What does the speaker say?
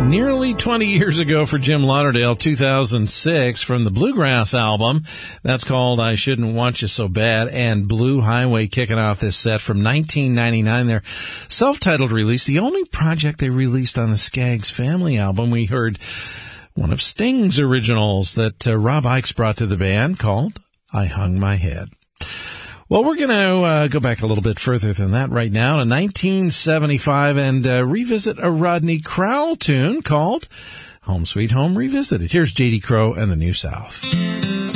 Nearly 20 years ago for Jim Lauderdale, 2006, from the Bluegrass album. That's called I Shouldn't Want You So Bad, and Blue Highway kicking off this set from 1999. Their self-titled release, the only project they released on the Skaggs Family album. We heard one of Sting's originals that Rob Ickes brought to the band called I Hung My Head. Well, we're going to go back a little bit further than that right now to 1975 and revisit a Rodney Crowell tune called Home Sweet Home Revisited. Here's J.D. Crowe and the New South.